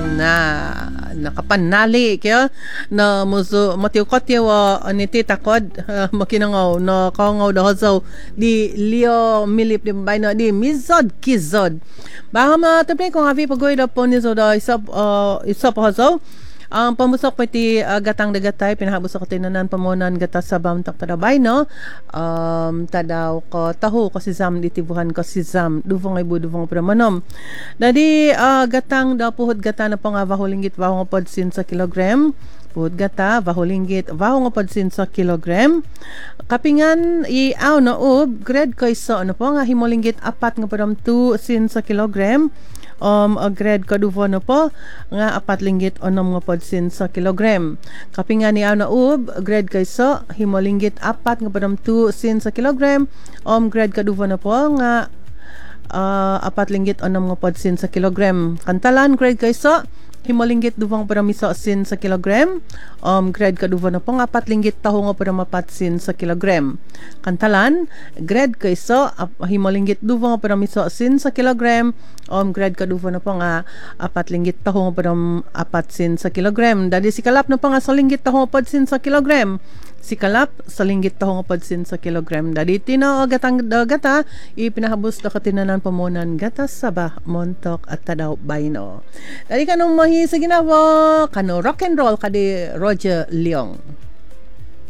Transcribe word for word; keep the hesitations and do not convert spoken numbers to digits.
na nakapanali kaya na muso matiukot yawa aniti takod uh, makinangaw na kaungaw da hozaw di Leo Milip di bay na di Mizod Kizod baham na tabi kung avi pagoy da po ni so da isap uh, isap hozaw ang pamusok pati uh, gatang dagatay pinahabusok ko tinanan pamunan gata sa bamtak tadabay no um, tadaw ko taho ko si Zam ditibuhan ko si Zam duvong ay buduvong pramanom dadi uh, gatang da puhod gata na pang vahulinggit vahong podsin sa kilogram puhod gata vahulinggit vahong podsin sa kilogram kapingan i aw na ub grade ko iso ano po nga himolinggit apat nga padam two sin sa kilogram um a grade kaduvo na po nga apat linggit onom nga podsin sa kilogram kapingan ni ana ub grade kayso himolinggit apat nga padam two sin sa kilogram um grade kaduvo na po nga uh, apat linggit onom nga podsin sa kilogram kantalan grade kayso himolinggit duvang paramiso sin sa kilogram um grade kaduvo na po nga apat linggit taho nga paramapat sin sa kilogram kantalan grade kayso uh, himolinggit duvang nga paramiso sin sa kilogram um grade kaduvo na po nga apat linggit taho nga param apat sin sa kilogram dali si kalap na po nga sa linggit taho nga pod sin sa kilogram si kalap sa linggit taho nga pod sin sa kilogram dali tino gatang gata ipinahabos da katinanan pamunan gata sabah montok at tadaw bayno dali kanong mahi sa ginawa kano rock and roll kadi Roger Leong.